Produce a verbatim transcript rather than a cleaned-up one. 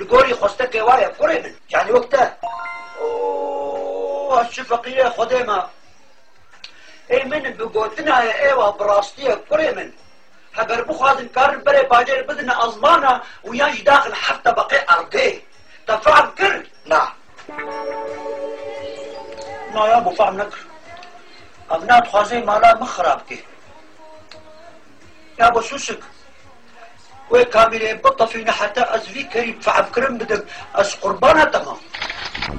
گوری خوستک وایه کوری من یعنی وقته اوه شفقیه خودی ما ای من بگوتنه ایوه براستیه کوری من هگر بخوازن کار بره باجر بدن ازمانه و یانج داخل هفت طبقه ارضی تفهم کرد؟ نه نه یا ابو فهم نکر ابنات خوازی مالا مخراب که يا ابو سوسك وي كاميري بطفينا حتى ازفي كريم فعب كرم بدم از قربانه تمام